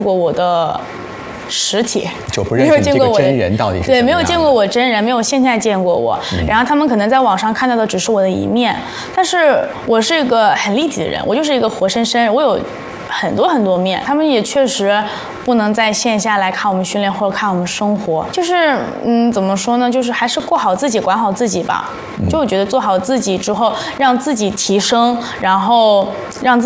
过我的实体， 就不认识这个真人到底是对，没有见过我真人，没有线下见过我。然后他们可能在网上看到的只是我的一面，但是我是一个很立体的人，我就是一个活生生，我有很多面。他们也确实不能在线下来看我们训练或者看我们生活，就是怎么说呢，就是还是过好自己，管好自己吧。就我觉得做好自己之后，让自己提升，然后让自己